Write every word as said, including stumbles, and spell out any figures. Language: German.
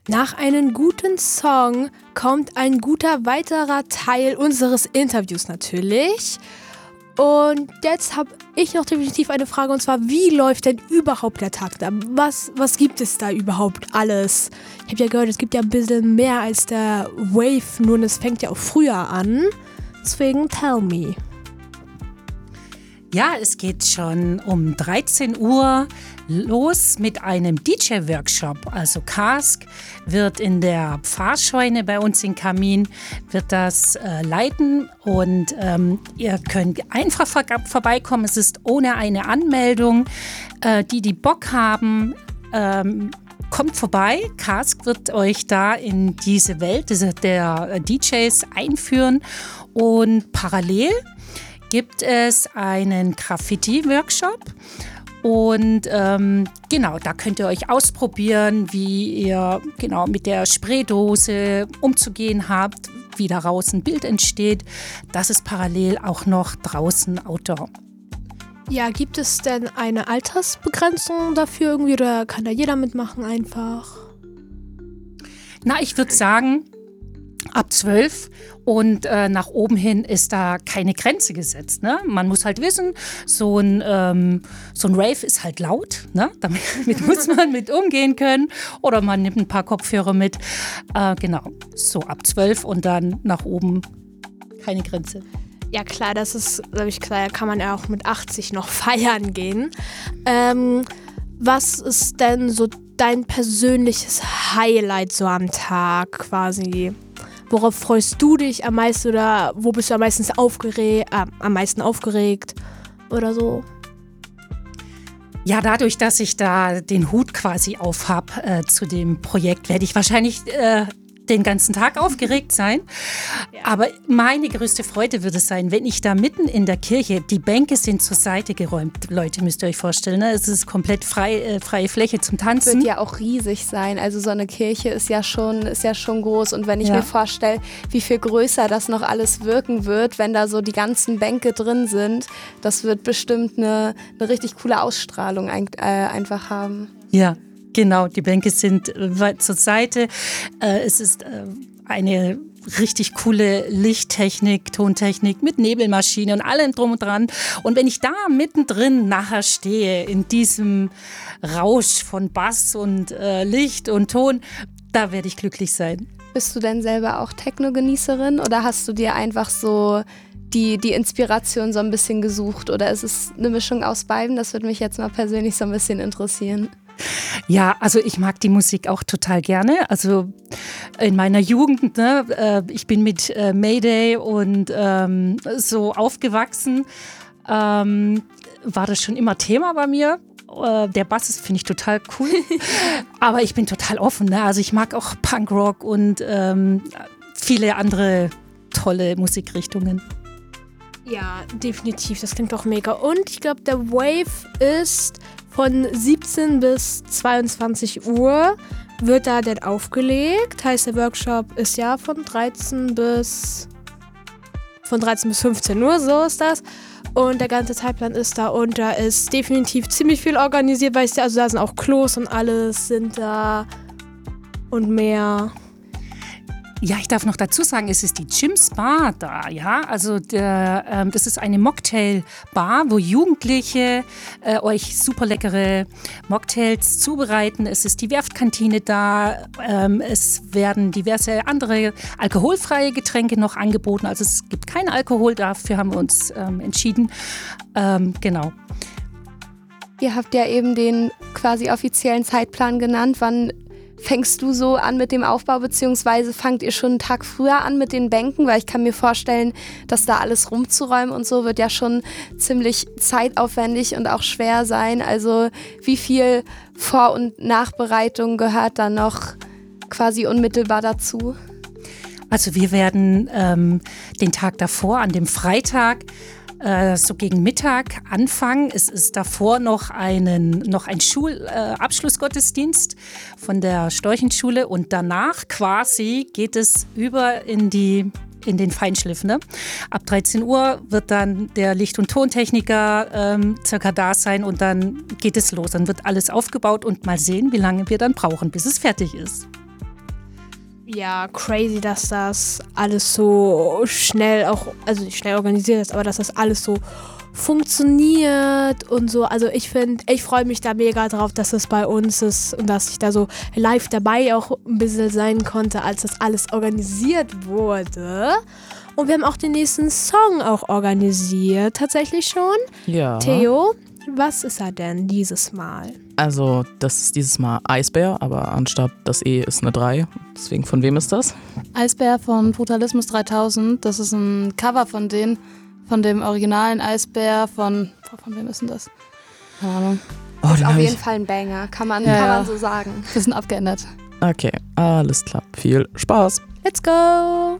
Nach einem guten Song kommt ein guter weiterer Teil unseres Interviews natürlich. Und jetzt habe ich noch definitiv eine Frage, und zwar, wie läuft denn überhaupt der Tag da? Was, was gibt es da überhaupt alles? Ich habe ja gehört, es gibt ja ein bisschen mehr als der Wave, nur es fängt ja auch früher an. Deswegen tell me. Ja, es geht schon um dreizehn Uhr los mit einem D J-Workshop. Also Cask wird in der Pfarrscheune bei uns in Kamin, wird das äh, leiten und ähm, ihr könnt einfach vor- vorbeikommen. Es ist ohne eine Anmeldung. Äh, die, die Bock haben, ähm, kommt vorbei. Cask wird euch da in diese Welt der D Js einführen und parallel gibt es einen Graffiti-Workshop und ähm, genau, da könnt ihr euch ausprobieren, wie ihr genau mit der Spraydose umzugehen habt, wie daraus ein Bild entsteht. Das ist parallel auch noch draußen Outdoor. Ja, gibt es denn eine Altersbegrenzung dafür irgendwie oder kann da jeder mitmachen einfach? Na, ich würde sagen, ab zwölf und äh, nach oben hin ist da keine Grenze gesetzt. Ne? Man muss halt wissen, so ein, ähm, so ein Rave ist halt laut. Ne? Damit, damit muss man mit umgehen können. Oder man nimmt ein paar Kopfhörer mit. Äh, genau, so ab zwölf und dann nach oben keine Grenze. Ja klar, das ist, glaube ich, klar, da kann man ja auch mit achtzig noch feiern gehen. Ähm, was ist denn so dein persönliches Highlight so am Tag quasi? Worauf freust du dich am meisten oder wo bist du am meisten aufgeregt, äh, am meisten aufgeregt oder so? Ja, dadurch, dass ich da den Hut quasi auf habe äh, zu dem Projekt, werde ich wahrscheinlich äh, den ganzen Tag aufgeregt sein. Ja. Aber meine größte Freude wird es sein, wenn ich da mitten in der Kirche, die Bänke sind zur Seite geräumt, Leute, müsst ihr euch vorstellen, ne? Es ist komplett frei, äh, freie Fläche zum Tanzen. Wird ja auch riesig sein, also so eine Kirche ist ja schon, ist ja schon groß und wenn ich ja. mir vorstelle, wie viel größer das noch alles wirken wird, wenn da so die ganzen Bänke drin sind, das wird bestimmt eine, eine richtig coole Ausstrahlung ein, äh, einfach haben. Ja. Genau, die Bänke sind weit zur Seite. Äh, es ist äh, eine richtig coole Lichttechnik, Tontechnik mit Nebelmaschine und allem drum und dran. Und wenn ich da mittendrin nachher stehe, in diesem Rausch von Bass und äh, Licht und Ton, da werde ich glücklich sein. Bist du denn selber auch Techno-Genießerin oder hast du dir einfach so die, die Inspiration so ein bisschen gesucht? Oder ist es eine Mischung aus beiden? Das würde mich jetzt mal persönlich so ein bisschen interessieren. Ja, also ich mag die Musik auch total gerne. Also in meiner Jugend, ne, äh, ich bin mit äh, Mayday und ähm, so aufgewachsen, ähm, war das schon immer Thema bei mir. Äh, der Bass ist, finde ich, total cool. Aber ich bin total offen. Ne? Also ich mag auch Punkrock und ähm, viele andere tolle Musikrichtungen. Ja, definitiv. Das klingt doch mega. Und ich glaube, der Wave ist von siebzehn bis zweiundzwanzig Uhr wird da dann aufgelegt. Heißt, der Workshop ist ja von dreizehn bis von dreizehn bis fünfzehn Uhr, so ist das. Und der ganze Zeitplan ist da und da ist definitiv ziemlich viel organisiert, weil es, also da sind auch Klos und alles sind da und mehr. Ja, ich darf noch dazu sagen, es ist die Jim's Bar da, ja. Also der, ähm, das ist eine Mocktail-Bar, wo Jugendliche äh, euch super leckere Mocktails zubereiten. Es ist die Werftkantine da. Ähm, es werden diverse andere alkoholfreie Getränke noch angeboten. Also es gibt keinen Alkohol, dafür haben wir uns ähm, entschieden. Ähm, genau. Ihr habt ja eben den quasi offiziellen Zeitplan genannt. Wann fängst du so an mit dem Aufbau, beziehungsweise fangt ihr schon einen Tag früher an mit den Bänken? Weil ich kann mir vorstellen, dass da alles rumzuräumen und so wird ja schon ziemlich zeitaufwendig und auch schwer sein. Also wie viel Vor- und Nachbereitung gehört da noch quasi unmittelbar dazu? Also wir werden ähm, den Tag davor, an dem Freitag, äh, so gegen Mittag anfangen. Es ist davor noch, einen, noch ein Schulabschlussgottesdienst äh, von der Storchenschule und danach quasi geht es über in die in den Feinschliff. Ne? Ab dreizehn Uhr wird dann der Licht- und Tontechniker ähm, circa da sein und dann geht es los. Dann wird alles aufgebaut und mal sehen, wie lange wir dann brauchen, bis es fertig ist. ja, crazy, dass das alles so schnell auch, also nicht schnell organisiert ist, aber dass das alles so funktioniert und so. Also ich finde, ich freue mich da mega drauf, dass es bei uns ist und dass ich da so live dabei auch ein bisschen sein konnte, als das alles organisiert wurde. Und wir haben auch den nächsten Song auch organisiert, tatsächlich schon. Ja. Theo, was ist er denn dieses Mal? Also, das ist dieses Mal Eisbär, aber anstatt das E ist eine drei. Deswegen, von wem ist das? Eisbär von Brutalismus dreitausend. Das ist ein Cover von denen, von dem originalen Eisbär von, von wem ist denn das? Keine Ahnung. Oh, Ist den auf hab jeden ich. Fall ein Banger, kann man, Ja, kann ja. man so sagen. Bisschen abgeändert. Okay, alles klar. Viel Spaß. Let's go!